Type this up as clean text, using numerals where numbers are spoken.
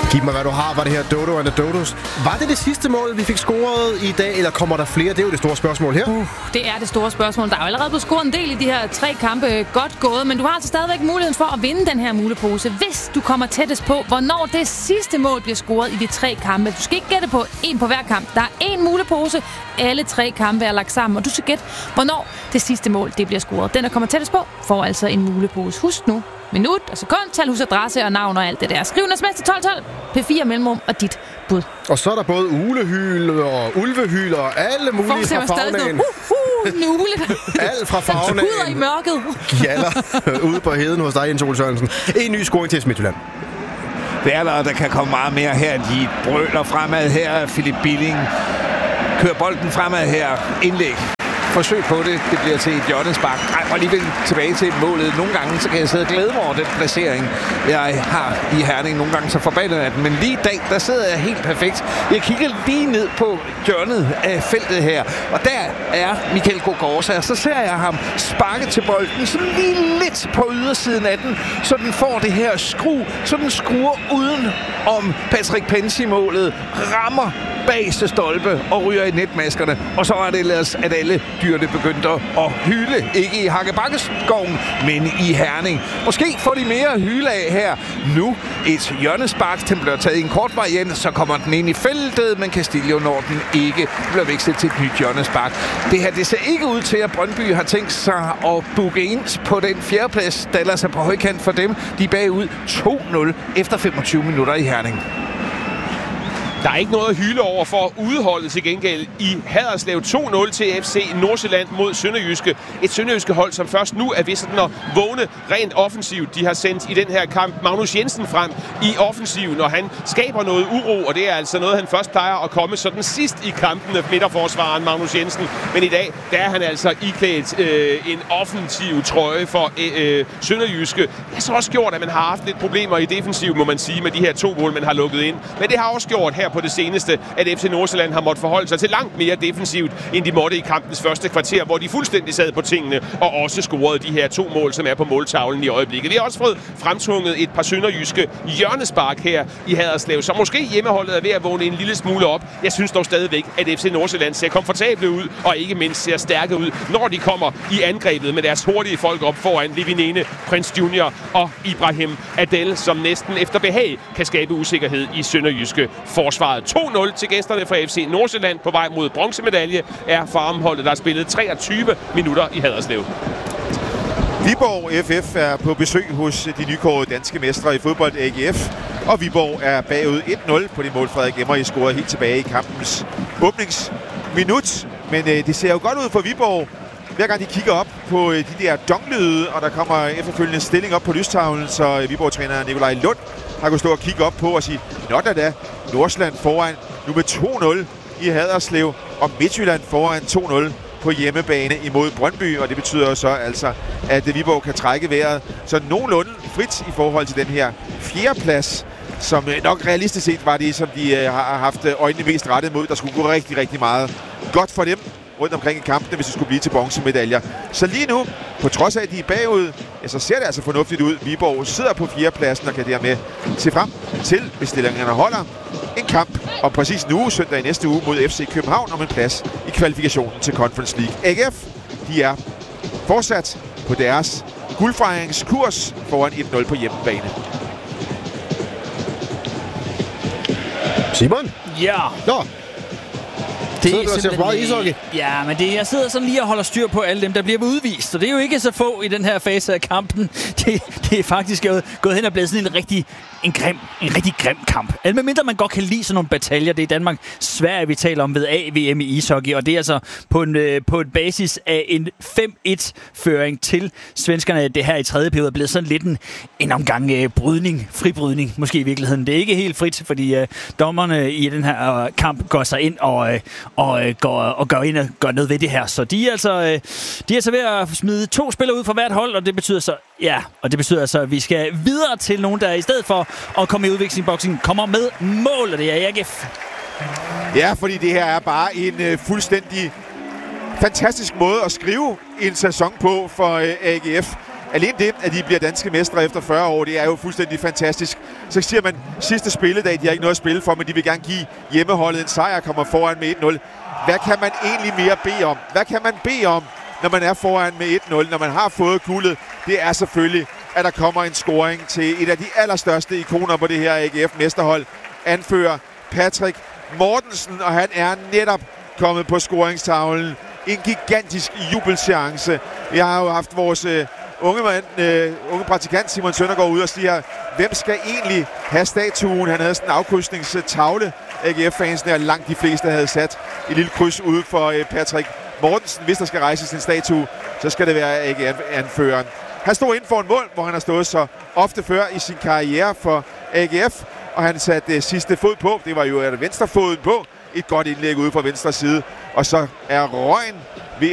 Giv mig, hvad du har, var det her Dodo and the Dodos. Var det sidste mål, vi fik scoret i dag, eller kommer der flere? Det er jo det store spørgsmål her. Det er det store spørgsmål. Der er jo allerede blevet scoret en del i de her 3 kampe. Godt gået, men du har altså stadigvæk muligheden for at vinde den her mulepose, hvis du kommer tættest på, hvornår det sidste mål bliver scoret i de 3 kampe. Du skal ikke gætte på en på hver kamp. Der er 1 mulepose. Alle 3 kampe er lagt sammen, og du skal gætte, hvornår det sidste mål det bliver scoret. Den, der kommer tættest på, får altså en mulepose. Husk nu, minut og sekund, tal, husadresse og navn og alt det der. Skriv en sms til 1212, P4 mellemrum og dit bud. Og så er der både ulehyl og ulvehyl og alle mulige fra fagnagen. Alt fra fagnagen. Den tuder i mørket. Jaller ude på heden hos dig, Jens Ole Sørensen. En ny scoring til Midtjylland. Det er der kan komme meget mere her. De brøler fremad her. Philip Billing kører bolden fremad her. Indlæg. Forsøg på det. Det bliver til et hjørnespark. Og alligevel tilbage til målet. Nogle gange så kan jeg sidde og glæde mig over den placering, jeg har i Herning. Nogle gange så forbandet af den. Men lige i dag, der sidder jeg helt perfekt. Jeg kigger lige ned på hjørnet af feltet her. Og der er Michael Gogorza. Og så ser jeg ham sparke til bolden. Så lige lidt på ydersiden af den. Så den får det her skru. Så den skruer uden om Patrick Pence i målet. Rammer bagste stolpe og ryger i netmaskerne. Og så er det ellers, at alle dyrene begyndte at hyle. Ikke i Hakkebakkeskoven, men i Herning. Måske får de mere at hyle af her. Nu et hjørnespark. Den bliver taget i en kort variant, så kommer den ind i feltet, men Castillo når den ikke. Det bliver vekslet til et nyt hjørnespark. Det her, det ser ikke ud til, at Brøndby har tænkt sig at booke ind på den 4. plads. Dallas er på højkant for dem. De er bagud 2-0 efter 25 minutter i Herning. Der er ikke noget at hyle over for udholdet til gengæld i Haderslev. 2-0 til FC Nordsjælland mod Sønderjyske. Et Sønderjyske hold, som først nu er ved sådan at vågne rent offensivt. De har sendt i den her kamp Magnus Jensen frem i offensiven, og han skaber noget uro, og det er altså noget, han først plejer at komme sådan sidst i kampen, midterforsvaren Magnus Jensen. Men i dag, der er han altså iklædt en offensiv trøje for Sønderjyske. Det har så også gjort, at man har haft lidt problemer i defensiv, må man sige, med de her 2 mål, man har lukket ind. Men det har også gjort her på det seneste, at FC Nordsjælland har måttet forholde sig til langt mere defensivt, end de måtte i kampens første kvarter, hvor de fuldstændig sad på tingene og også scorede de her 2 mål, som er på måltavlen i øjeblikket. Vi har også fået fremtvunget et par sønderjyske hjørnespark her i Haderslev, så måske hjemmeholdet er ved at vågne en lille smule op. Jeg synes dog stadigvæk, at FC Nordsjælland ser komfortable ud, og ikke mindst ser stærke ud, når de kommer i angrebet med deres hurtige folk op foran Levinene, Prince Junior og Ibrahim Adel, som næsten efter behag kan skabe usikkerhed i sønderjyske forsvaret. 2-0 til gæsterne fra FC Nordsjælland på vej mod bronzemedalje er farmholdet, der har spillet 23 minutter i Haderslev. Viborg FF er på besøg hos de nykårede danske mestre i fodbold AGF, og Viborg er bagud 1-0 på det mål, Frederik Emmerich scorede helt tilbage i kampens åbningsminut. Men det ser jo godt ud for Viborg, hver gang de kigger op på de der donglyde, og der kommer efterfølgende stilling op på lystavlen, så Viborg-træner Nikolaj Lund har kunnet stå og kigge op på og sige, nå da, Nordsjælland foran nu med 2-0 i Haderslev, og Midtjylland foran 2-0 på hjemmebane imod Brøndby, og det betyder så altså, at Viborg kan trække vejret så nogenlunde frit i forhold til den her 4. plads, som nok realistisk set var det, som de har haft øjnene mest rettet mod. Der skulle gå rigtig, rigtig meget godt for dem rundt omkring i kampene, hvis det skulle blive til bronzemedaljer. Så lige nu, på trods af, at de er bagud, ja, så ser det altså fornuftigt ud. Viborg sidder på 4. pladsen og kan dermed se frem til, hvis stillingerne holder, en kamp om præcis en uge, søndag i næste uge, mod FC København om en plads i kvalifikationen til Conference League. AGF, de er fortsat på deres guldfejringskurs foran 1-0 på hjemmebane. Simon? Ja. Nå. Det er simpelthen, ja, men jeg sidder sådan lige og holder styr på alle dem, der bliver udvist. Så det er jo ikke så få i den her fase af kampen. Det er faktisk gået hen og blevet sådan en rigtig grim kamp. Altså, medmindre man godt kan lide sådan nogle bataljer. Det er Danmark Sverige, vi taler om ved AVM i ishockey. Og det er altså på en basis af en 5-1-føring til svenskerne. Det her i tredje periode er blevet sådan lidt en omgang fribrydning, måske i virkeligheden. Det er ikke helt frit, fordi dommerne i den her kamp går sig ind og går ind og gør noget ved det her. Så de er altså ved at smide 2 spillere ud fra hvert hold, og det betyder så, at vi skal videre til nogen, der i stedet for at komme i udviklingsboksen, kommer med mål, og det er AGF. Ja, fordi det her er bare en fuldstændig fantastisk måde at skrive en sæson på for AGF. alene det, at de bliver danske mestre efter 40 år, det er jo fuldstændig fantastisk. Så siger man, sidste spilledag, de har ikke noget at spille for, men de vil gerne give hjemmeholdet en sejr, kommer foran med 1-0. Hvad kan man egentlig mere bede om? Hvad kan man bede om, når man er foran med 1-0, når man har fået guldet? Det er selvfølgelig, at der kommer en scoring til et af de allerstørste ikoner på det her AGF-mesterhold. Anfører Patrick Mortensen, og han er netop kommet på scoringstavlen. En gigantisk jubelseance. Jeg har jo haft vores unge praktikant Simon Søndergaard ud og siger, hvem skal egentlig have statuen? Han havde sådan en afkrydsningstavle. AGF-fansene, og langt de fleste havde sat et lille kryds ude for Patrick Mortensen. Hvis der skal rejses en statue, så skal det være AGF-anføreren. Han stod inden for en mål, hvor han har stået så ofte før i sin karriere for AGF, og han satte sidste fod på. Det var jo venstrefoden på. Et godt indlæg ude fra venstre side. Og så er røgen